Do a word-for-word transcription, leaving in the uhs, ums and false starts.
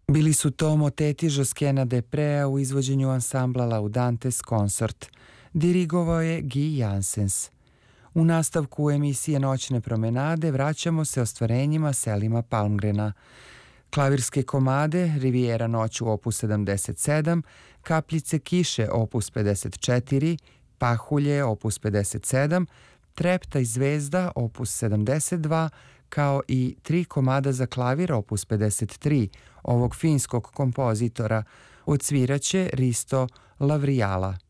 Bili su to moteti Joskena Deprea u izvođenju ansambla Laudantes Consort. Dirigovao je Guy Janssens. U nastavku emisije Noćne promenade vraćamo se ostvarenjima Selima Palmgrena. Klavirske komade Riviera noću opus sedamdeset sedam, Kapljice kiše opus pedeset četiri, Pahulje opus pedeset sedam, Trepta i zvezda opus sedamdeset dva, kao i tri komada za klavir opus pedeset tri ovog finskog kompozitora. Odsviraće Risto Lavrijala.